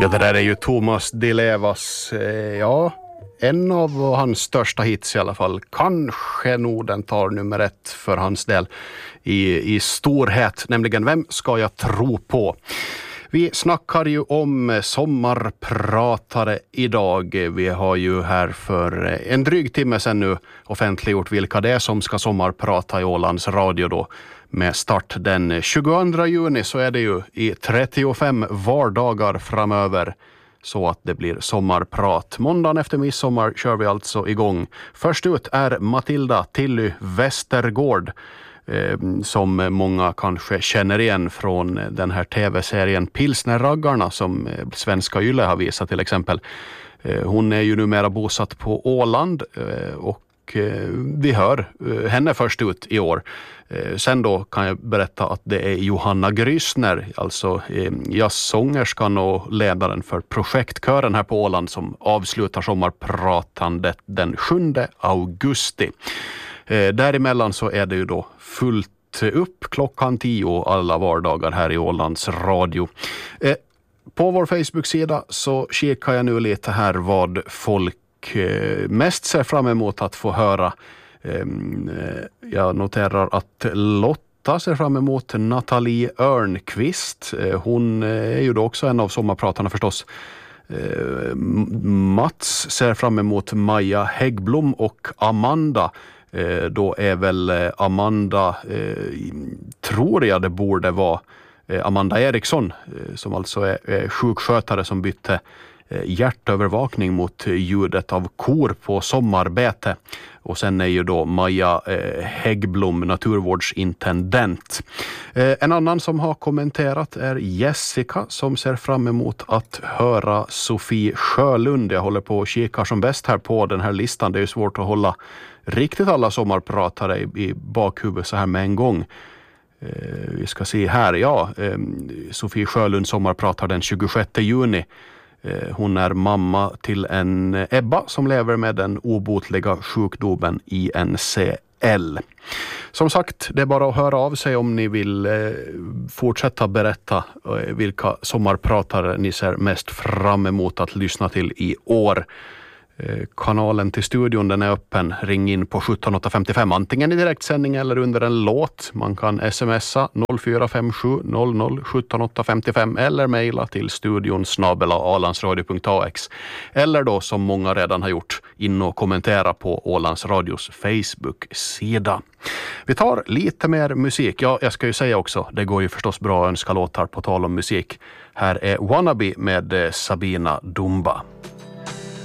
Ja, det där är ju Thomas Di Levas, en av hans största hits i alla fall. Kanske nog den tar nummer 1 för hans del i storhet, nämligen Vem ska jag tro på? Vi snackar ju om sommarpratare idag. Vi har ju här för en dryg timme sedan nu offentliggjort vilka det är som ska sommarprata i Ålands Radio då. Med start den 22 juni så är det ju i 35 vardagar framöver så att det blir sommarprat. Måndagen efter midsommar kör vi alltså igång. Först ut är Matilda Tilly Westergård som många kanske känner igen från den här tv-serien Pilsnerraggarna som svenska Yle har visat till exempel. Hon är ju numera bosatt på Åland och vi hör henne först ut i år. Sen då kan jag berätta att det är Johanna Grysner, alltså jazzsångerskan och ledaren för projektkören här på Åland som avslutar sommarpratandet den 7 augusti. Däremellan så är det ju då fullt upp klockan 10 alla vardagar här i Ålands Radio. På vår Facebook-sida så kikar jag nu lite här vad folk mest ser fram emot att få höra. Jag noterar att Lotta ser fram emot Nathalie Örnqvist. Hon är ju då också en av sommarpratarna förstås. Mats ser fram emot Maja Häggblom och Amanda. Då är väl Amanda, tror jag det borde vara Amanda Eriksson som alltså är sjukskötare som bytte hjärtövervakning mot ljudet av kor på sommarbete. Och sen är ju då Maja Häggblom naturvårdsintendent. En annan som har kommenterat är Jessica som ser fram emot att höra Sofie Sjölund. Jag håller på att kika som bäst här på den här listan. Det är ju svårt att hålla riktigt alla sommarpratare i bakhuvudet så här med en gång. Vi ska se här, Sofie Sjölund sommarpratar den 26 juni. Hon är mamma till en Ebba som lever med den obotliga sjukdomen INCL. Som sagt, det är bara att höra av sig om ni vill fortsätta berätta vilka sommarpratare ni ser mest fram emot att lyssna till i år. Kanalen till studion den är öppen. Ring in på 17855 antingen i direktsändning eller under en låt. Man kan smsa 0457 00 17855 eller mejla till studion@alansradio.ax eller då som många redan har gjort in och kommentera på Ålands Radios Facebook-sida. Vi tar lite mer musik. Ja, jag ska ju säga också, det går ju förstås bra att önska låtar på tal om musik. Här är Wannabe med Sabina Dumba.